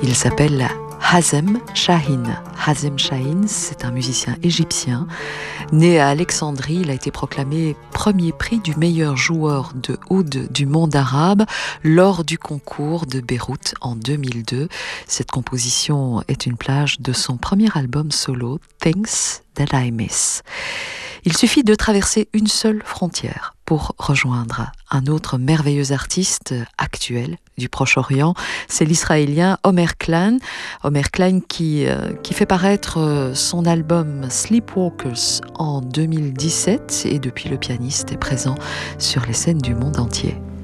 Il s'appelle Hazem Shahin. Hazem Shahin, c'est un musicien égyptien. Né à Alexandrie, il a été proclamé premier prix du meilleur joueur de oud du monde arabe lors du concours de Beyrouth en 2002. Cette composition est une plage de son premier album solo, Things That I Miss. Il suffit de traverser une seule frontière pour rejoindre un autre merveilleux artiste actuel du Proche-Orient, c'est l'Israélien Omer Klein. Omer Klein qui fait paraître son album Sleepwalkers en 2017 et depuis le pianiste est présent sur les scènes du monde entier.